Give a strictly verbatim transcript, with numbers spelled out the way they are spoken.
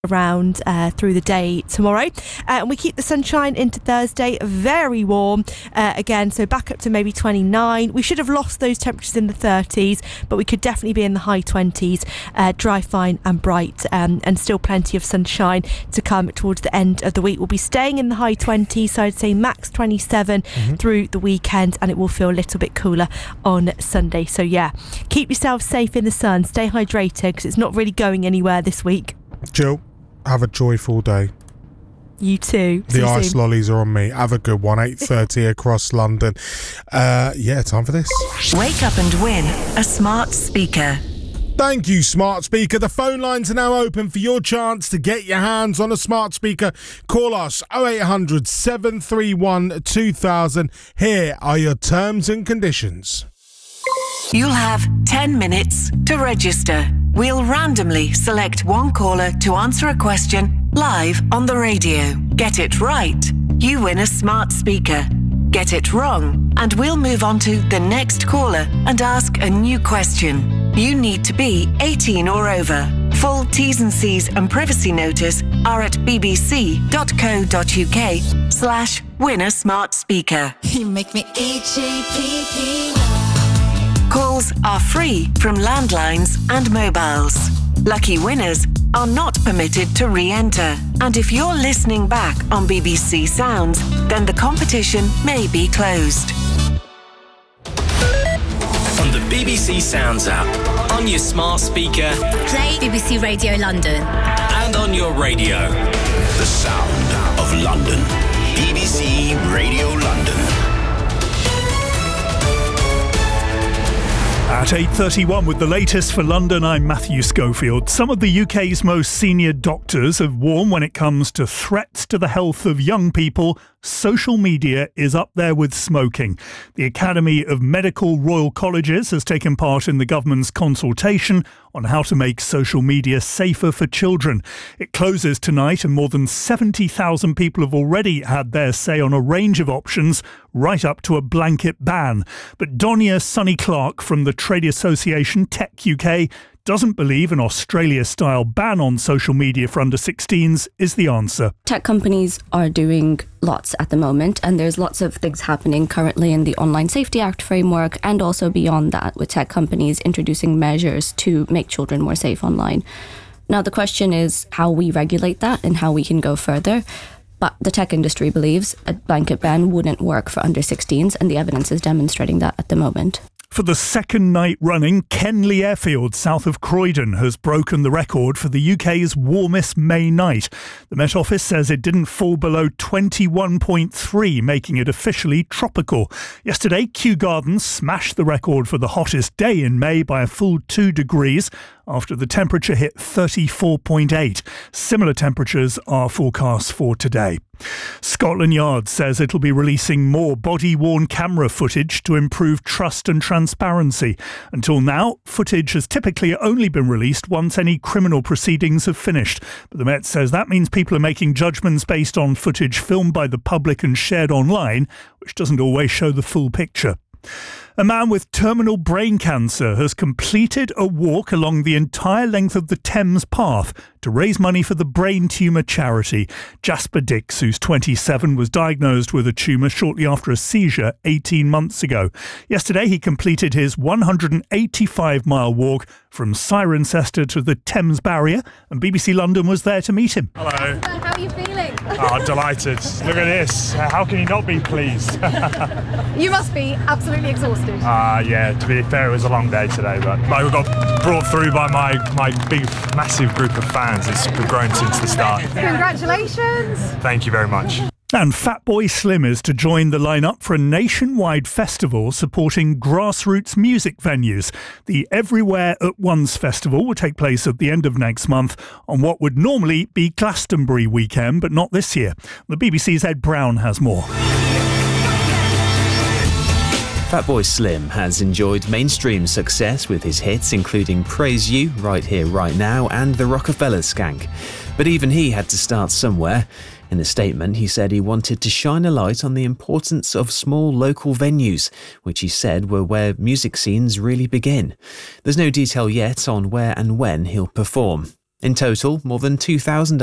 around uh, through the day tomorrow, uh, and we keep the sunshine into Thursday, very warm uh, again, so back up to maybe twenty-nine. We should have lost those temperatures in the thirties, but we could definitely be in the high twenties, uh, dry, fine and bright, um, and still plenty of sunshine to come towards the end of the week. We'll be staying in the high twenties, so I'd say max twenty-seven mm-hmm. through the weekend, and it will feel a little bit cooler on Sunday. So yeah, keep yourself safe in the sun, stay hydrated, because it's not really going anywhere this week. Jill, have a joyful day. You too. The ice lollies are on me. Have a good one. eight thirty across London. Uh, yeah, time for this. Wake up and win a smart speaker. Thank you, smart speaker. The phone lines are now open for your chance to get your hands on a smart speaker. Call us oh eight hundred, seven three one, two thousand. Here are your terms and conditions. You'll have ten minutes to register. We'll randomly select one caller to answer a question live on the radio. Get it right, you win a smart speaker. Get it wrong, and we'll move on to the next caller and ask a new question. You need to be eighteen or over. Full T's and C's and privacy notice are at bbc.co.uk slash win a smart speaker. You make me H A P P. Calls are free from landlines and mobiles. Lucky winners are not permitted to re-enter. And if you're listening back on B B C Sounds, then the competition may be closed. On the B B C Sounds app, on your smart speaker, Play B B C Radio London. and on your radio. The sound of London. B B C Radio London. At eight thirty-one with the latest for London, I'm Matthew Schofield. Some of the U K's most senior doctors have warned when it comes to threats to the health of young people, social media is up there with smoking. The Academy of Medical Royal Colleges has taken part in the government's consultation on how to make social media safer for children. It closes tonight and more than seventy thousand people have already had their say on a range of options, right up to a blanket ban. But Donia Sunny-Clark from the trade association Tech U K doesn't believe an Australia-style ban on social media for under sixteens is the answer. Tech companies are doing lots at the moment, and there's lots of things happening currently in the Online Safety Act framework, and also beyond that, with tech companies introducing measures to make children more safe online. Now, the question is how we regulate that and how we can go further. But the tech industry believes a blanket ban wouldn't work for under sixteens, and the evidence is demonstrating that at the moment. For the second night running, Kenley Airfield, south of Croydon, has broken the record for the U K's warmest May night. The Met Office says it didn't fall below twenty-one point three, making it officially tropical. Yesterday, Kew Gardens smashed the record for the hottest day in May by a full two degrees after the temperature hit thirty-four point eight. Similar temperatures are forecast for today. Scotland Yard says it'll be releasing more body-worn camera footage to improve trust and transparency. Until now, footage has typically only been released once any criminal proceedings have finished. But the Met says that means people are making judgments based on footage filmed by the public and shared online, which doesn't always show the full picture. A man with terminal brain cancer has completed a walk along the entire length of the Thames Path to raise money for the Brain Tumour charity. Jasper Dix, who's twenty-seven, was diagnosed with a tumour shortly after a seizure eighteen months ago. Yesterday, he completed his one hundred eighty-five mile walk from Cirencester to the Thames Barrier, and B B C London was there to meet him. Hello. How are you feeling? Oh, delighted. Look at this. How can you not be pleased? You must be absolutely exhausted. Ah, uh, yeah, to be fair, it was a long day today, but like, we got brought through by my, my big, massive group of fans. It's grown since the start. Congratulations. Thank you very much. And Fatboy Slim is to join the lineup for a nationwide festival supporting grassroots music venues. The Everywhere at Once festival will take place at the end of next month on what would normally be Glastonbury weekend, but not this year. The B B C's Ed Brown has more. Fatboy Slim has enjoyed mainstream success with his hits including Praise You, Right Here, Right Now and The Rockefeller Skank. But even he had to start somewhere. In a statement, he said he wanted to shine a light on the importance of small local venues, which he said were where music scenes really begin. There's no detail yet on where and when he'll perform. In total, more than two thousand